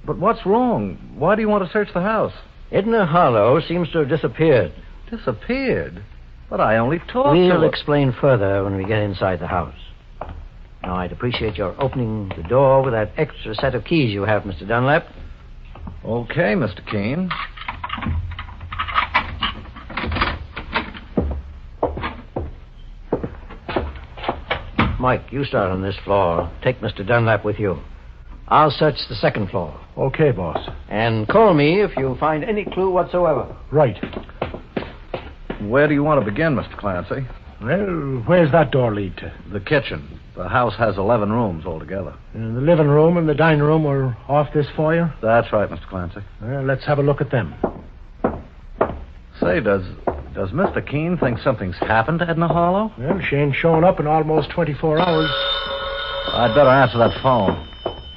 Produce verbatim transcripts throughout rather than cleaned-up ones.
But what's wrong? Why do you want to search the house? Edna Harlow seems to have disappeared. Disappeared? But I only talked to We'll her. explain further when we get inside the house. Now, I'd appreciate your opening the door with that extra set of keys you have, Mister Dunlap. Okay, Mister Keene. Mike, you start on this floor. Take Mister Dunlap with you. I'll search the second floor. Okay, boss. And call me if you find any clue whatsoever. Right. Where do you want to begin, Mister Clancy? Well, where's that door lead to? The kitchen. The house has eleven rooms altogether. Uh, the living room and the dining room are off this foyer? That's right, Mister Clancy. Well, let's have a look at them. Say, does does Mister Keene think something's happened to Edna Harlow? Well, she ain't shown up in almost twenty-four hours. I'd better answer that phone.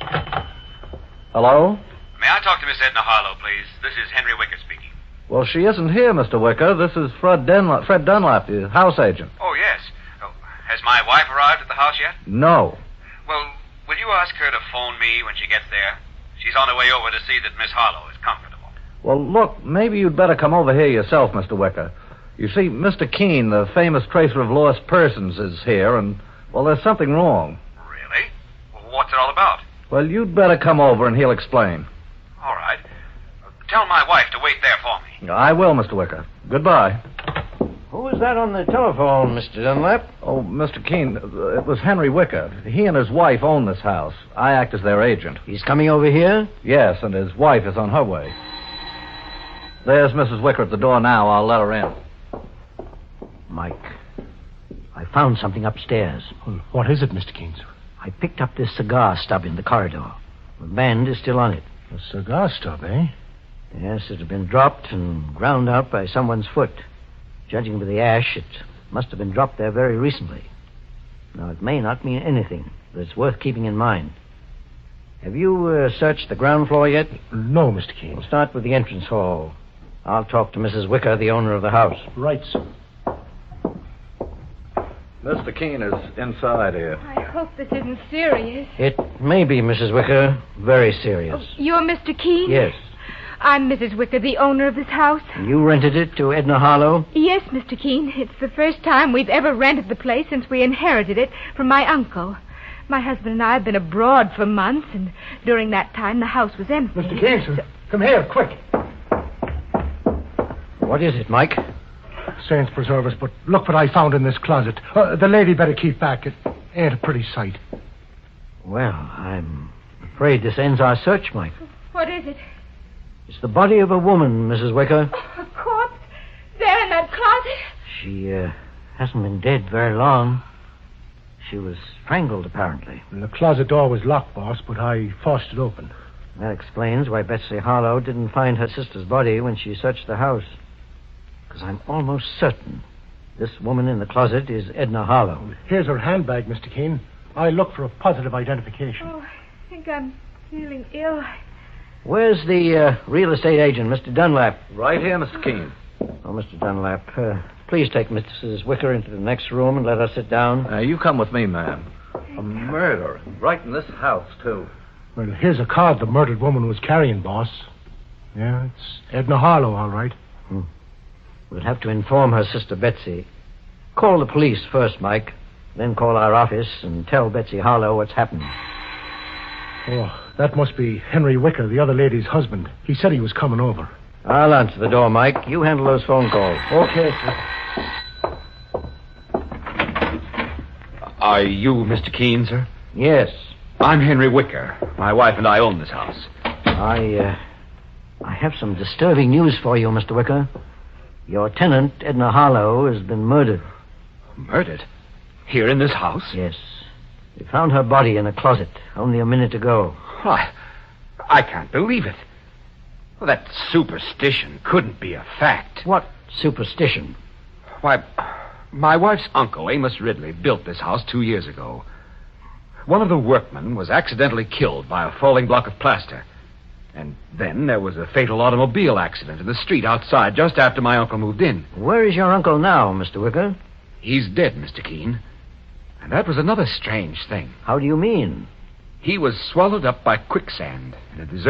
Hello? May I talk to Miss Edna Harlow, please? This is Henry Wicker speaking. Well, she isn't here, Mister Wicker. This is Fred Dunlap, Fred Dunlap, the house agent. Oh, yes. Oh, has my wife arrived at the house yet? No. Well, will you ask her to phone me when she gets there? She's on her way over to see that Miss Harlow is comfortable. Well, look, maybe you'd better come over here yourself, Mister Wicker. You see, Mister Keene, the famous tracer of lost persons, is here, and, well, there's something wrong. Really? Well, what's it all about? Well, you'd better come over and he'll explain. All right. Tell my wife to wait there for me. I will, Mister Wicker. Goodbye. Who was that on the telephone, Mister Dunlap? Oh, Mister Keene, it was Henry Wicker. He and his wife own this house. I act as their agent. He's coming over here? Yes, and his wife is on her way. There's Missus Wicker at the door now. I'll let her in. Mike, I found something upstairs. Well, what is it, Mister Keene? I picked up this cigar stub in the corridor. The band is still on it. A cigar stub, eh? Yes, it had been dropped and ground out by someone's foot. Judging by the ash, it must have been dropped there very recently. Now, it may not mean anything, but it's worth keeping in mind. Have you uh, searched the ground floor yet? No, Mister Keene. We'll start with the entrance hall. I'll talk to Missus Wicker, the owner of the house. Right, sir. Mister Keene is inside here. I hope this isn't serious. It may be, Missus Wicker, very serious. Oh, you're Mister Keene? Yes. I'm Missus Wicker, the owner of this house. You rented it to Edna Harlow? Yes, Mister Keene. It's the first time we've ever rented the place since we inherited it from my uncle. My husband and I have been abroad for months, and during that time the house was empty. Mister Keene, sir. Come here, quick. What is it, Mike? Saints preserve us, but look what I found in this closet. Uh, the lady better keep back. It ain't a pretty sight. Well, I'm afraid this ends our search, Mike. What is it? It's the body of a woman, Missus Wicker. A corpse? There in that closet? She uh, hasn't been dead very long. She was strangled, apparently. And the closet door was locked, boss, but I forced it open. That explains why Betsy Harlow didn't find her sister's body when she searched the house. Because I'm almost certain this woman in the closet is Edna Harlow. Here's her handbag, Mister Keene. I look for a positive identification. Oh, I think I'm feeling ill. Where's the uh, real estate agent, Mister Dunlap? Right here, Mister Keene. Oh, Mister Dunlap, uh, please take Missus Wicker into the next room and let her sit down. Uh, you come with me, ma'am. A murder. Right in this house, too. Well, here's a card the murdered woman was carrying, boss. Yeah, it's Edna Harlow, all right. Hmm. We'll have to inform her sister Betsy. Call the police first, Mike. Then call our office and tell Betsy Harlow what's happened. Oh, that must be Henry Wicker, the other lady's husband. He said he was coming over. I'll answer the door, Mike. You handle those phone calls. Okay, sir. Are you Mister Keene, sir? Yes. I'm Henry Wicker. My wife and I own this house. I, uh, I have some disturbing news for you, Mister Wicker. Your tenant, Edna Harlow, has been murdered. Murdered? Here in this house? Yes. We found her body in a closet only a minute ago. Why, I can't believe it. Well, that superstition couldn't be a fact. What superstition? Why, my wife's uncle, Amos Ridley, built this house two years ago. One of the workmen was accidentally killed by a falling block of plaster. And then there was a fatal automobile accident in the street outside just after my uncle moved in. Where is your uncle now, Mister Wicker? He's dead, Mister Keene. And that was another strange thing. How do you mean? He was swallowed up by quicksand in a deserted